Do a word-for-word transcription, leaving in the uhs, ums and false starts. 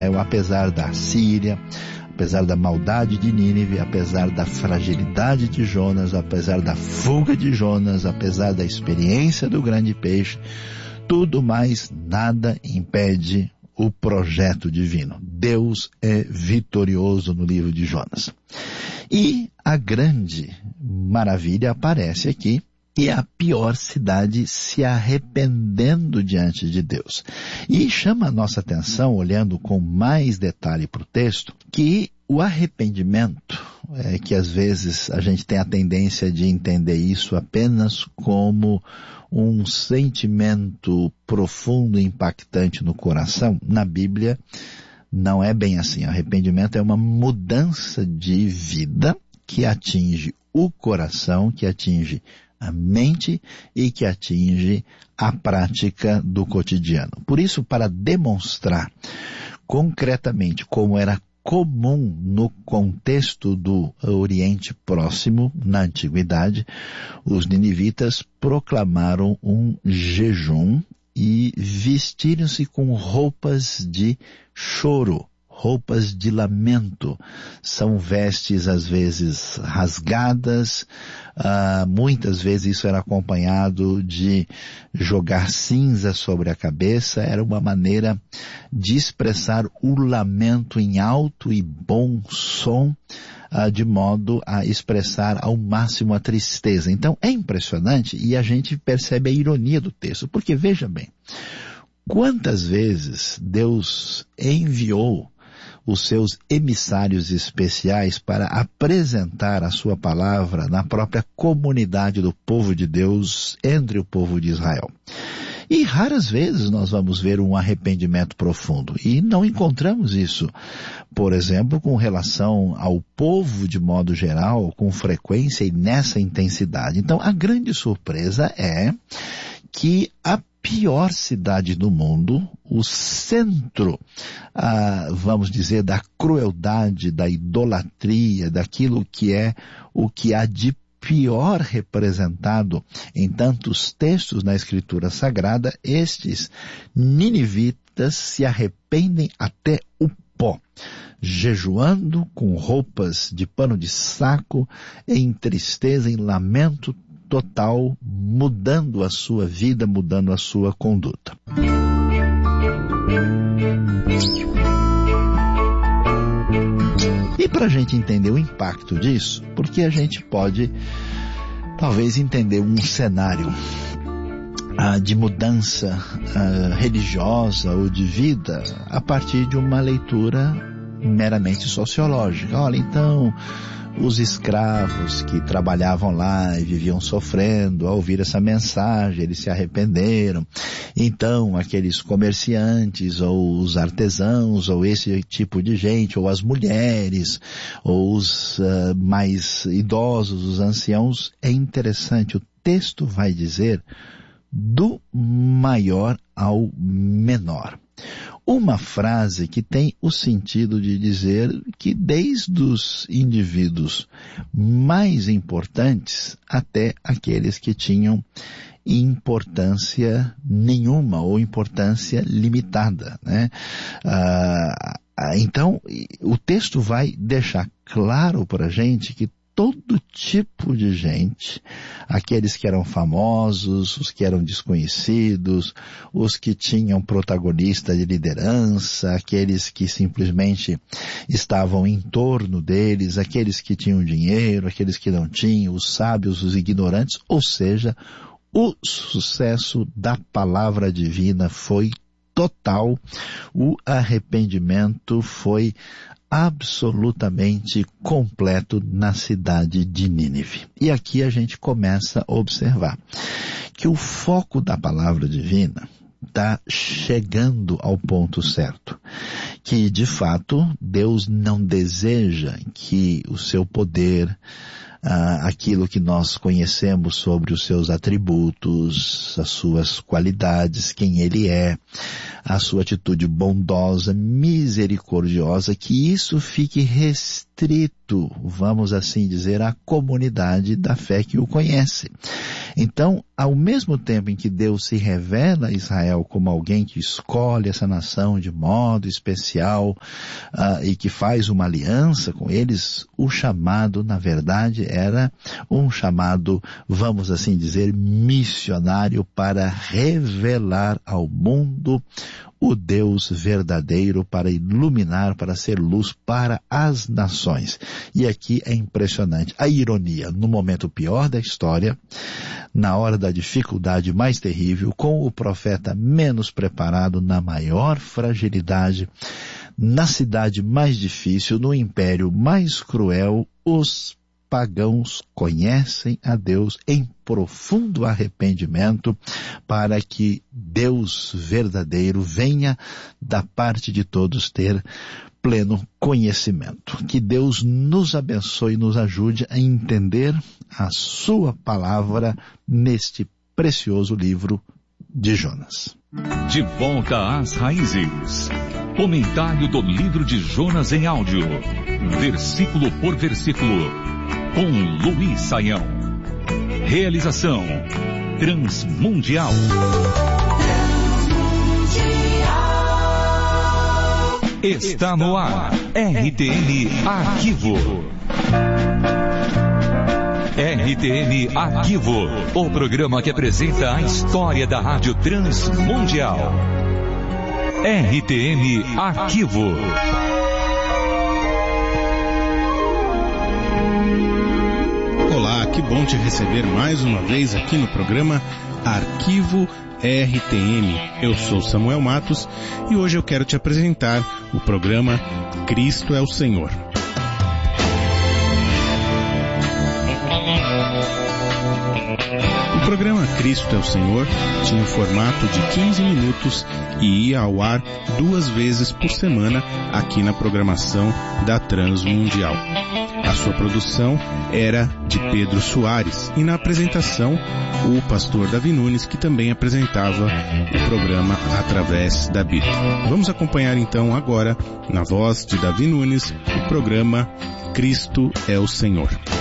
apesar da Síria, apesar da maldade de Nínive, apesar da fragilidade de Jonas, apesar da fuga de Jonas, apesar da experiência do grande peixe, tudo mais nada impede o projeto divino. Deus é vitorioso no livro de Jonas. E a grande maravilha aparece aqui, e a pior cidade se arrependendo diante de Deus. E chama a nossa atenção, olhando com mais detalhe para o texto, que o arrependimento, é, que às vezes a gente tem a tendência de entender isso apenas como um sentimento profundo e impactante no coração, na Bíblia não é bem assim. Arrependimento é uma mudança de vida que atinge o coração, que atinge a mente e que atinge a prática do cotidiano. Por isso, para demonstrar concretamente como era comum no contexto do Oriente Próximo, na Antiguidade, os ninivitas proclamaram um jejum e vestiram-se com roupas de choro, roupas de lamento. São vestes às vezes rasgadas, uh, muitas vezes isso era acompanhado de jogar cinza sobre a cabeça. Era uma maneira de expressar o lamento em alto e bom som, uh, de modo a expressar ao máximo a tristeza. Então é impressionante, e a gente percebe a ironia do texto, porque veja bem, quantas vezes Deus enviou os seus emissários especiais para apresentar a sua palavra na própria comunidade do povo de Deus, entre o povo de Israel. E raras vezes nós vamos ver um arrependimento profundo. E não encontramos isso, por exemplo, com relação ao povo de modo geral, com frequência e nessa intensidade. Então, a grande surpresa é que a pior cidade do mundo, o centro, ah, vamos dizer, da crueldade, da idolatria, daquilo que é o que há de pior representado em tantos textos na Escritura Sagrada, estes ninivitas se arrependem até o pó, jejuando com roupas de pano de saco, em tristeza, em lamento total, mudando a sua vida, mudando a sua conduta. E para a gente entender o impacto disso, porque a gente pode talvez entender um cenário ah, de mudança ah, religiosa ou de vida a partir de uma leitura meramente sociológica. Olha, então, os escravos que trabalhavam lá e viviam sofrendo, ao ouvir essa mensagem, eles se arrependeram. Então, aqueles comerciantes, ou os artesãos, ou esse tipo de gente, ou as mulheres, ou os uh, mais idosos, os anciãos, é interessante. O texto vai dizer do maior ao menor. Uma frase que tem o sentido de dizer que desde os indivíduos mais importantes até aqueles que tinham importância nenhuma ou importância limitada, né? Ah, então, o texto vai deixar claro para a gente que todo tipo de gente, aqueles que eram famosos, os que eram desconhecidos, os que tinham protagonista de liderança, aqueles que simplesmente estavam em torno deles, aqueles que tinham dinheiro, aqueles que não tinham, os sábios, os ignorantes, ou seja, o sucesso da palavra divina foi total, o arrependimento foi absolutamente completo na cidade de Nínive. E aqui a gente começa a observar que o foco da palavra divina está chegando ao ponto certo, que de fato Deus não deseja que o seu poder, ah, aquilo que nós conhecemos sobre os seus atributos, as suas qualidades, quem ele é, a sua atitude bondosa, misericordiosa, que isso fique restrito, vamos assim dizer, à comunidade da fé que o conhece. Então, ao mesmo tempo em que Deus se revela a Israel como alguém que escolhe essa nação de modo especial uh, e que faz uma aliança com eles, o chamado, na verdade, era um chamado, vamos assim dizer, missionário para revelar ao mundo o Deus verdadeiro, para iluminar, para ser luz para as nações. E aqui é impressionante a ironia, no momento pior da história, na hora da dificuldade mais terrível, com o profeta menos preparado, na maior fragilidade, na cidade mais difícil, no império mais cruel, os pagãos conhecem a Deus em profundo arrependimento para que Deus verdadeiro venha da parte de todos ter pleno conhecimento. Que Deus nos abençoe e nos ajude a entender a sua palavra neste precioso livro de Jonas. De volta às raízes. Comentário do livro de Jonas em áudio, versículo por versículo, com Luiz Saião. Realização Transmundial. Está no ar R T N Arquivo. R T N Arquivo, o programa que apresenta a história da Rádio Transmundial. R T N Arquivo. Olá, que bom te receber mais uma vez aqui no programa Arquivo R T N. Eu sou Samuel Matos e hoje eu quero te apresentar o programa Cristo é o Senhor. O programa Cristo é o Senhor tinha um formato de quinze minutos e ia ao ar duas vezes por semana aqui na programação da Transmundial. A sua produção era de Pedro Soares e na apresentação o pastor Davi Nunes, que também apresentava o programa através da Bíblia. Vamos acompanhar então agora, na voz de Davi Nunes, o programa Cristo é o Senhor.